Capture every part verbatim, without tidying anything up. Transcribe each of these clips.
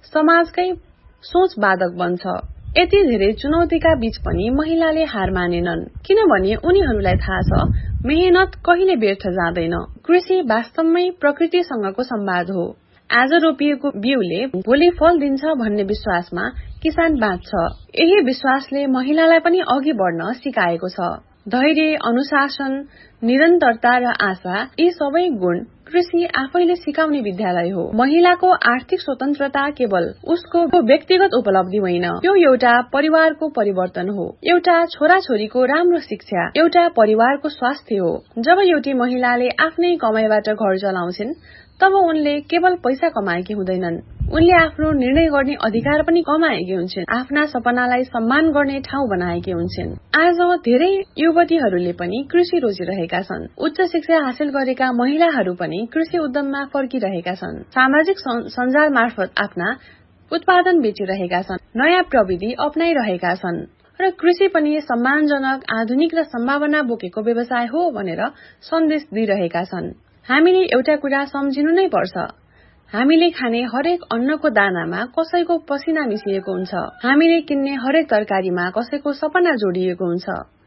समाजकै सोच बाधक बन्छ। यति धेरै चुनौतीका बीच पनि महिलाले हार मानेनन्, किनभने उनीहरूलाई थाहा छ मेहनत कहिले व्यर्थ जाँदैन। कृषि वास्तवमै प्रकृतिसँगको संवाद हो। आज रोपिएको बिउले भोलि फल दिन्छ भन्ने विश्वासमा किसान बाँच्छ। यही विश्वासले महिलालाई पनि अघि बढ्न सिकाएको छ। धैर्य, अनुशासन, निरन्तरता र आशा, यी सबै गुण कृषि आफैले सिकाउने विद्यालय हो। महिलाको आर्थिक स्वतन्त्रता केवल उसको व्यक्तिगत उपलब्धि होइन, यो एउटा परिवारको परिवर्तन हो। एउटा छोराछोरीको राम्रो शिक्षा एउटा परिवारको स्वास्थ्य हो। जब एउटी महिलाले आफ्नै कमाइबाट घर चलाउँछिन् तब उनले केवल पैसा कमाएकी हुँदैनन्, उनले आफ्नो निर्णय गर्ने अधिकार पनि कमाएकी हुन्छन्, आफ्ना सपनालाई सम्मान गर्ने ठाउँ बनाएकी हुन्छन्। आज धेरै युवतीहरूले पनि कृषि रोजिरहेका छन्। उच्च शिक्षा हासिल गरेका महिलाहरू पनि कृषि उद्यममा फर्किरहेका छन्। सामाजिक सञ्जाल मार्फत आफ्ना उत्पादन बेचिरहेका छन्, नयाँ प्रविधि अपनाइरहेका छन् र कृषि पनि सम्मानजनक, आधुनिक र सम्भावना बोकेको व्यवसाय हो भनेर सन्देश दिइरहेका छन्। हामीले एउटा कुरा सम्झिनु नै पर्छ, हामीले खाने हरेक अन्नको दानामा कसैको पसिना मिसिएको हुन्छ, हामीले किन्ने हरेक तरकारीमा कसैको सपना जोडिएको हुन्छ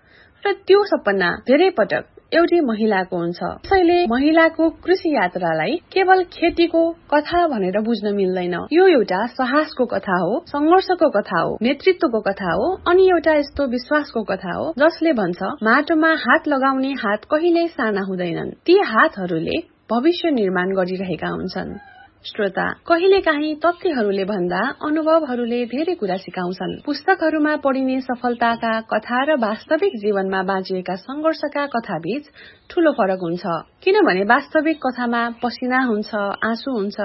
र त्यो सपना धेरै पटक एउटी महिलाको हुन्छ। त्यसैले महिलाको कृषि यात्रालाई केवल खेतीको कथा भनेर बुझ्न मिल्दैन। यो एउटा साहसको कथा हो, संघर्षको कथा हो, नेतृत्वको कथा हो अनि एउटा यस्तो विश्वासको कथा हो जसले भन्छ माटोमा हात लगाउने हात कहिल्यै साना हुँदैनन्, ती हातहरूले भविष्य निर्माण गरिरहेका हुन्छन्। श्रोता, कहिलेकाहीँ तथ्यहरूले भन्दा अनुभवहरूले धेरै कुरा सिकाउँछन्। पुस्तकहरूमा पढिने सफलताका कथा र वास्तविक जीवनमा बाँचिएका संघर्षका कथाबीच ठूलो फरक हुन्छ, किनभने वास्तविक कथामा पसिना हुन्छ, आँसु हुन्छ,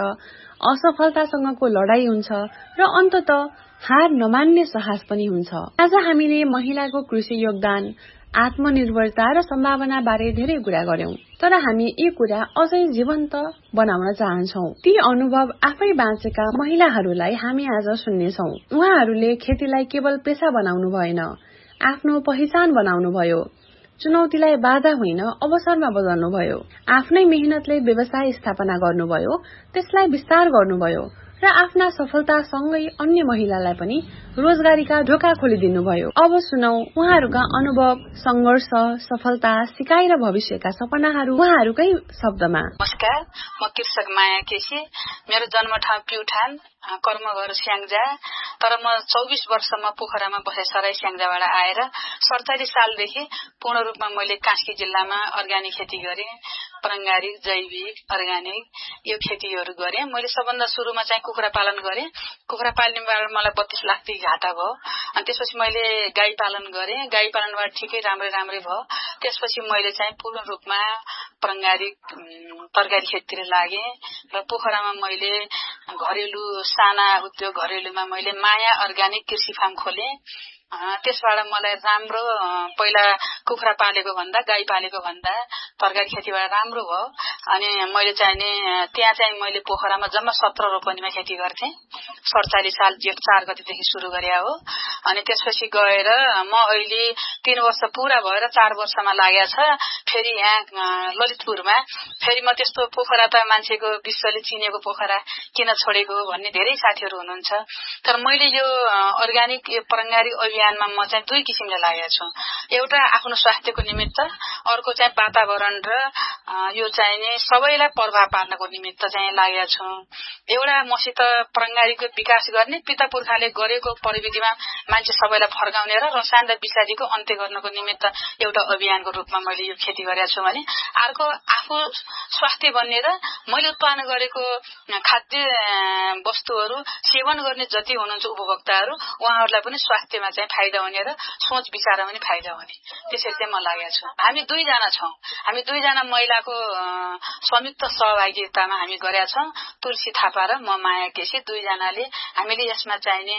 असफलतासँगको लडाई हुन्छ र अन्ततः हार नमान्ने साहस पनि हुन्छ। आज हामीले महिलाको कृषि योगदान, आत्मनिर्भरता र सम्भावना बारे धेरै कुरा गर्यौं, तर हामी यी कुरा अझै जीवन्त बनाउन चाहन्छौं। ती अनुभव आफै बाँचेका महिलाहरूलाई हामी आज सुन्नेछौं। उहाँहरूले खेतीलाई केवल पेशा बनाउनु भएन, आफ्नो पहिचान बनाउनु भयो, चुनौतीलाई बाधा होइन अवसरमा बदल्नु भयो, आफ्नै मेहनतले व्यवसाय स्थापना गर्नुभयो, त्यसलाई विस्तार गर्नुभयो र आफ्ना सफलतासँगै अन्य महिलालाई पनि रोजगारीका ढोका खोलिदिनु भयो। अब सुनौ उहाँहरूका अनुभव, संघर्ष, सफलता, सिकाइ र भविष्यका सपनाहरू उहाँहरूकै शब्दमा। नमस्कार, म कृषक माया केसी। मेरो जन्मठाउँ प्युठान, कर्मघर स्याङ्जा, तर म चौबिस वर्षमा पोखरामा बसे सराई स्याङ्जाबाट आएर सडचालिस सालदेखि पूर्ण रूपमा मैले कास्की जिल्लामा अर्ग्यानिक खेती गरेँ। प्राङ्गारिक, जैविक, अर्ग्यानिक यो खेतीहरू गरेँ। मैले सबभन्दा सुरुमा चाहिँ कुखुरा पालन गरेँ। कुखुरा पाल्नेबाट मलाई बत्तीस लाख देखि घाटा भयो। अनि त्यसपछि मैले गाई पालन गरेँ। गाई पालनबाट ठिकै राम्रै राम्रै भयो। त्यसपछि मैले चाहिँ पूर्ण रूपमा प्राङ्गारिक तरकारी खेतीतिर लागेँ र पोखरामा मैले घरेलु साना उद्योग घरेलुमा मैले माया अर्ग्यानिक कृषि फार्म खोलेँ। त्यसबाट मलाई राम्रो पहिला कुखुरा पालेको भन्दा गाई पालेको भन्दा तरकारी खेतीबाट राम्रो भयो। अनि मैले चाहिँ नि त्यहाँ चाहिँ मैले पोखरामा जम्मा सत्र रोपनीमा खेती गर्थेँ। सडचालिस साल जेठ चार गतिदेखि सुरु गरे हो। अनि त्यसपछि गएर म अहिले तीन वर्ष पूरा भएर चार वर्षमा लागेको छ फेरि यहाँ ललितपुरमा। फेरि म त्यस्तो पोखरा त मान्छेको विश्वले चिनेको पोखरा किन छोडेको भन्ने धेरै साथीहरू हुनुहुन्छ। तर मैले यो अर्ग्यानिक यो प्राङ्गारिक अभियानमा म चाहिँ दुई किसिमले लागेको छु। एउटा आफ्नो स्वास्थ्यको निमित्त, अर्को चाहिँ वातावरण र यो चाहिँ नि सबैलाई प्रभाव पार्नको निमित्त चाहिँ लागेको छु। एउटा मसित प्राङ्गारिकको विकास गर्ने, पिता पुर्खाले गरेको प्रविधिमा मान्छे सबैलाई फर्काउने र रसायन र विषादीको अन्त्य गर्नको निमित्त एउटा अभियानको रूपमा मैले यो खेती गरेको छु भने, अर्को आफू स्वास्थ्य बन्ने र मैले उत्पादन गरेको खाद्य वस्तुहरू सेवन गर्ने जति हुनुहुन्छ उपभोक्ताहरू उहाँहरूलाई पनि स्वास्थ्यमा चाहिँ फाइदा हुने र सोच विचारमा पनि फाइदा हुने, त्यसरी चाहिँ म लागेको छु। हामी दुईजना छौँ। हामी दुईजना महिलाको संयुक्त सहभागितामा हामी गरेका छौँ। तुलसी थापा र म माया केसी दुईजनाले हामीले यसमा चाहिने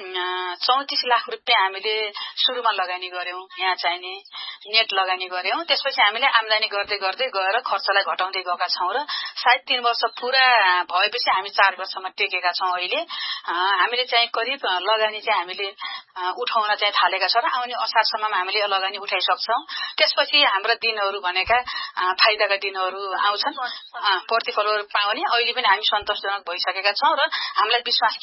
चौतिस लाख रुपियाँ हामीले सुरुमा लगानी गर्यौं। यहाँ चाहिने नेट लगानी गर्यौं। त्यसपछि हामीले आम्दानी गर्दै गर्दै गएर खर्चलाई घटाउँदै गएका छौँ र सायद तीन वर्ष पूरा भएपछि हामी चार वर्षमा टेकेका छौँ। अहिले हामीले चाहिँ करिब लगानी चाहिँ हामीले उठाउन चाहिँ थालेका छौँ र आउने असारसम्ममा हामीले लगानी उठाइसक्छौँ। त्यसपछि हाम्रा दिनहरू भनेका फाइदाका दिनहरू आउँछन्, प्रतिफलहरू पाउने। अहिले पनि हामी सन्तोषजनक भइसकेका छौँ र हामीलाई विश्वास